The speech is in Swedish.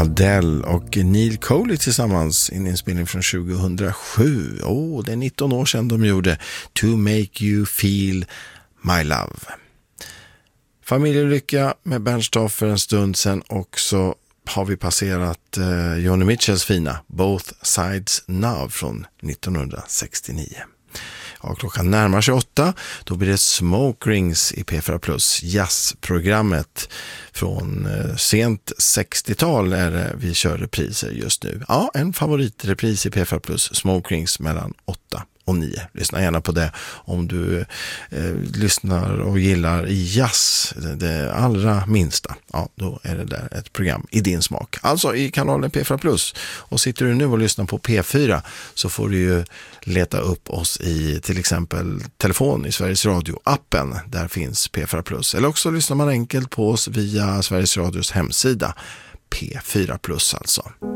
Adele och Neil Coley tillsammans, en inspelning från 2007. Det är 19 år sedan de gjorde To Make You Feel My Love. Familjelycka med Bernt Staff för en stund sedan, och så har vi passerat Joni Mitchells fina Both Sides Now från 1969. Ja, klockan närmar sig 8, då blir det Smoke Rings i P4 Plus, jazzprogrammet från sent 60-tal är det vi kör repriser just nu. Ja, en favoritrepris i P4 Plus, Smoke Rings mellan 8 och 9. Lyssna gärna på det om du lyssnar och gillar jazz, det allra minsta. Ja, då är det där ett program i din smak. Alltså i kanalen P4 Plus. Och sitter du nu och lyssnar på P4 så får du ju leta upp oss i till exempel telefon i Sveriges Radio-appen. Där finns P4 Plus. Eller också lyssnar man enkelt på oss via Sveriges Radios hemsida. P4 Plus alltså.